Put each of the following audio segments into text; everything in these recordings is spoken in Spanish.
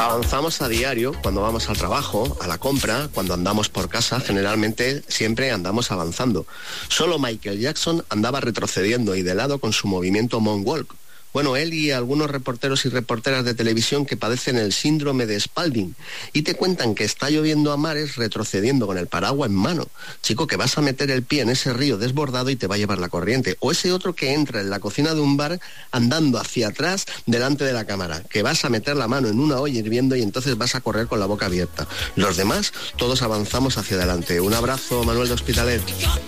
Avanzamos a diario cuando vamos al trabajo, a la compra, cuando andamos por casa, generalmente siempre andamos avanzando. Solo Michael Jackson andaba retrocediendo y de lado con su movimiento Moonwalk. Bueno, él y algunos reporteros y reporteras de televisión que padecen el síndrome de Spalding y te cuentan que está lloviendo a mares retrocediendo con el paraguas en mano. Chico, que vas a meter el pie en ese río desbordado y te va a llevar la corriente. O ese otro que entra en la cocina de un bar andando hacia atrás delante de la cámara, que vas a meter la mano en una olla hirviendo y entonces vas a correr con la boca abierta. Los demás, todos avanzamos hacia adelante. Un abrazo, Manuel de Hospitalet.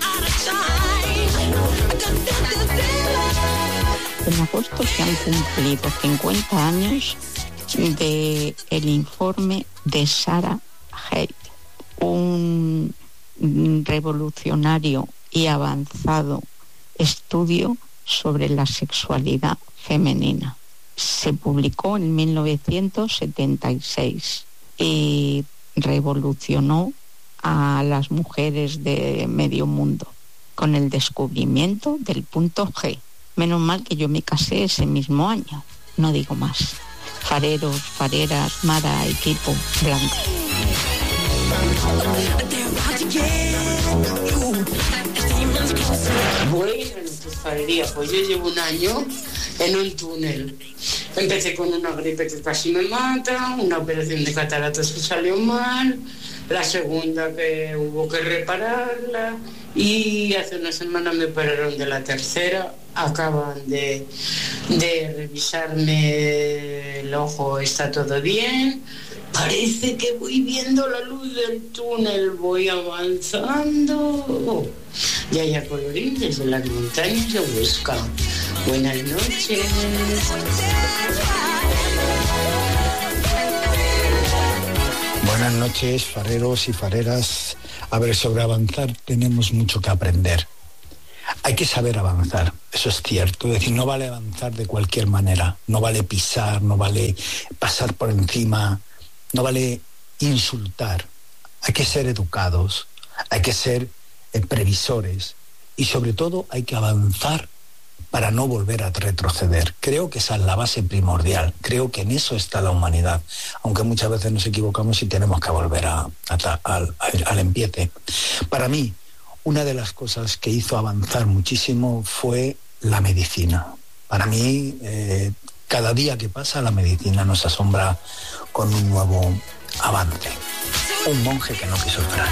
En agosto se han cumplido 50 años del informe de Sarah Haidt, un revolucionario y avanzado estudio sobre la sexualidad femenina. Se publicó en 1976 y revolucionó a las mujeres de medio mundo con el descubrimiento del punto G. Menos mal que yo me casé ese mismo año, no digo más. Fareros, fareras, Mara, equipo blanco. Buenas noches, farería. Pues yo llevo un año en un túnel. Empecé con una gripe que casi me mata, una operación de cataratas que salió mal, la segunda que hubo que repararla y hace una semana me operaron de la tercera. Acaban de revisarme el ojo, está todo bien. Parece que voy viendo la luz del túnel, voy avanzando. Yaya Colorín desde las montañas de Huesca. Buenas noches. Buenas noches, fareros y fareras. A ver, sobre avanzar tenemos mucho que aprender. Hay que saber avanzar, eso es cierto. Es decir, no vale avanzar de cualquier manera. No vale pisar, no vale pasar por encima, no vale insultar. Hay que ser educados, hay que ser previsores y sobre todo hay que avanzar para no volver a retroceder. Creo que esa es la base primordial. Creo que en eso está la humanidad, aunque muchas veces nos equivocamos y tenemos que volver al empiece. Para mí, una de las cosas que hizo avanzar muchísimo fue la medicina. Para mí, cada día que pasa, la medicina nos asombra con un nuevo avance. Un monje que no quiso esperar.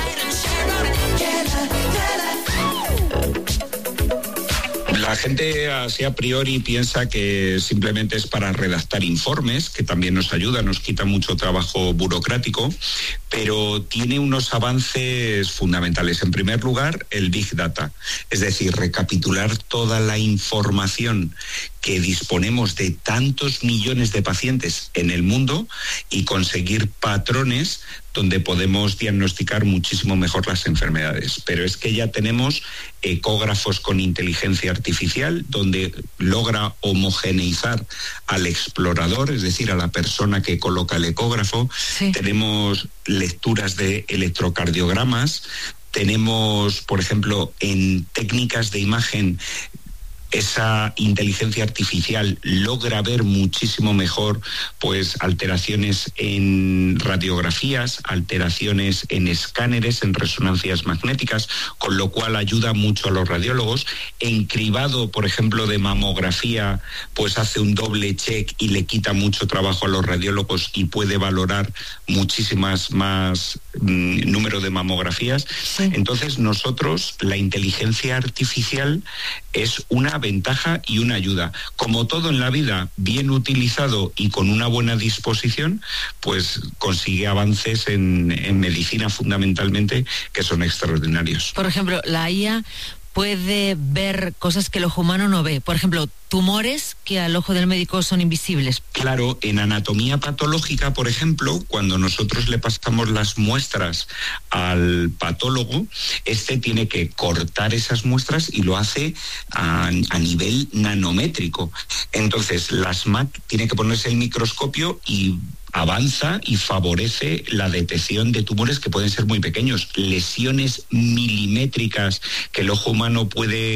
La gente así a priori piensa que simplemente es para redactar informes, que también nos ayuda, nos quita mucho trabajo burocrático, pero tiene unos avances fundamentales. En primer lugar, el Big Data, es decir, recapitular toda la información que disponemos de tantos millones de pacientes en el mundo y conseguir patrones donde podemos diagnosticar muchísimo mejor las enfermedades. Pero es que ya tenemos ecógrafos con inteligencia artificial, donde logra homogeneizar al explorador, es decir, a la persona que coloca el ecógrafo. Sí. Tenemos lecturas de electrocardiogramas, tenemos, por ejemplo, en técnicas de imagen, esa inteligencia artificial logra ver muchísimo mejor pues alteraciones en radiografías, alteraciones en escáneres, en resonancias magnéticas, con lo cual ayuda mucho a los radiólogos. En cribado, por ejemplo, de mamografía, pues hace un doble check y le quita mucho trabajo a los radiólogos y puede valorar muchísimas más número de mamografías. Sí. Entonces nosotros, la inteligencia artificial es una ventaja y una ayuda. Como todo en la vida, bien utilizado y con una buena disposición, pues consigue avances en medicina fundamentalmente que son extraordinarios. Por ejemplo, la IA puede ver cosas que el ojo humano no ve. Por ejemplo, tumores que al ojo del médico son invisibles. Claro, en anatomía patológica, por ejemplo, cuando nosotros le pasamos las muestras al patólogo, este tiene que cortar esas muestras y lo hace a nivel nanométrico. Entonces, la SMAC tiene que ponerse el microscopio y avanza y favorece la detección de tumores que pueden ser muy pequeños, lesiones milimétricas que el ojo humano puede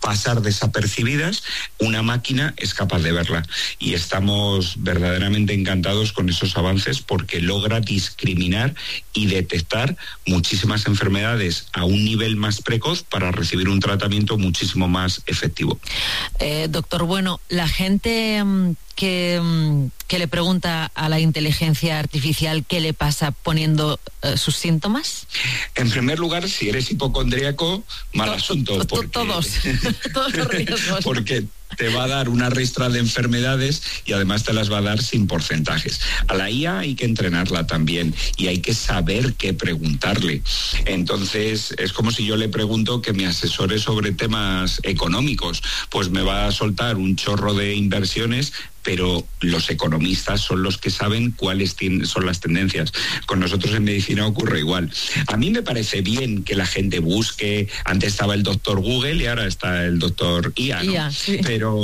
pasar desapercibidas, una máquina es capaz de verla. Y estamos verdaderamente encantados con esos avances porque logra discriminar y detectar muchísimas enfermedades a un nivel más precoz para recibir un tratamiento muchísimo más efectivo. Doctor, bueno, la gente que le pregunta a la inteligencia artificial qué le pasa poniendo sus síntomas. En primer lugar, si eres hipocondríaco, mal asunto. Porque, todos los riesgos. Porque te va a dar una ristra de enfermedades y además te las va a dar sin porcentajes. A la IA hay que entrenarla también y hay que saber qué preguntarle. Entonces, es como si yo le pregunto que me asesore sobre temas económicos. Pues me va a soltar un chorro de inversiones, pero los economistas son los que saben cuáles son las tendencias. Con nosotros en medicina ocurre igual. A mí me parece bien que la gente busque, antes estaba el doctor Google y ahora está el doctor IA, ¿no? IA, sí.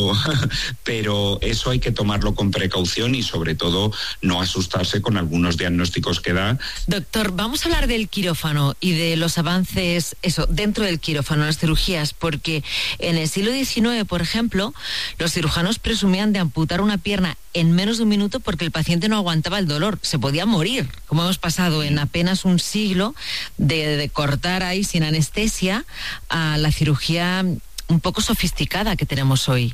Pero eso hay que tomarlo con precaución y sobre todo no asustarse con algunos diagnósticos que da. Doctor, vamos a hablar del quirófano y de los avances, dentro del quirófano, las cirugías, porque en el siglo XIX, por ejemplo, los cirujanos presumían de amputar una pierna en menos de un minuto porque el paciente no aguantaba el dolor, se podía morir, como hemos pasado en apenas un siglo de cortar ahí sin anestesia a la cirugía un poco sofisticada que tenemos hoy.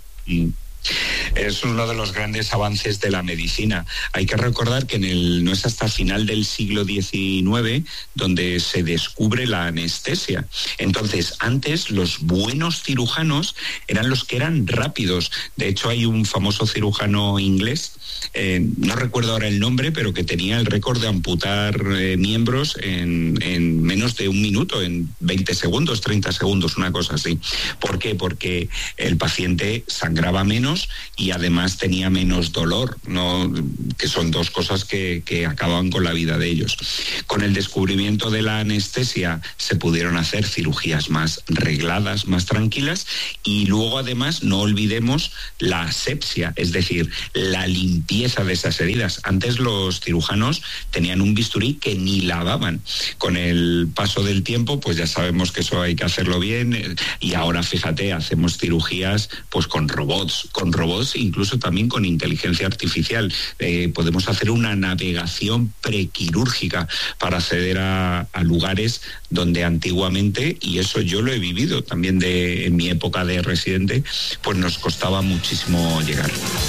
Es uno de los grandes avances de la medicina. Hay que recordar que no es hasta final del siglo XIX donde se descubre la anestesia. Entonces, antes los buenos cirujanos eran los que eran rápidos. De hecho, hay un famoso cirujano inglés, no recuerdo ahora el nombre, pero que tenía el récord de amputar miembros en menos de un minuto, en 20 segundos, 30 segundos, una cosa así. ¿Por qué? Porque el paciente sangraba menos y además tenía menos dolor, ¿no? Que son dos cosas que acaban con la vida de ellos. Con el descubrimiento de la anestesia se pudieron hacer cirugías más regladas, más tranquilas, y luego además no olvidemos la asepsia, es decir, la limpieza de esas heridas. Antes los cirujanos tenían un bisturí que ni lavaban. Con el paso del tiempo, pues ya sabemos que eso hay que hacerlo bien, y ahora fíjate, hacemos cirugías pues con robots, incluso también con inteligencia artificial. Podemos hacer una navegación prequirúrgica para acceder a lugares donde antiguamente, y eso yo lo he vivido también en mi época de residente, pues nos costaba muchísimo llegar.